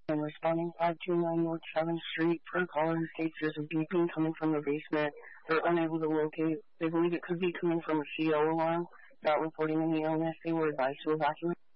And responding 529 North 7th Street. Per caller states there's a beeping coming from the basement. They're unable to locate. They believe it could be coming from a CO alarm. Not reporting any illness. They were advised to evacuate.